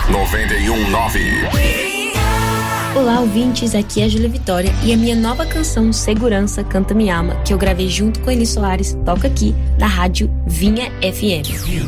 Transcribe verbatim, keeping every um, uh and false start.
noventa e um nove. Olá, ouvintes, aqui é a Júlia Vitória e a minha nova canção Segurança Canta Me Ama, que eu gravei junto com Eli Soares, toca aqui na rádio Vinha F M.